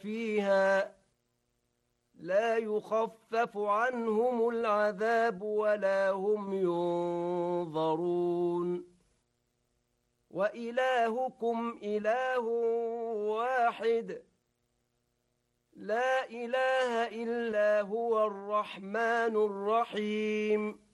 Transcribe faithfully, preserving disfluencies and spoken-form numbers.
فيها لا يخفف عنهم العذاب ولا هم ينظرون وإلهكم إله واحد لا إله إلا هو الرحمن الرحيم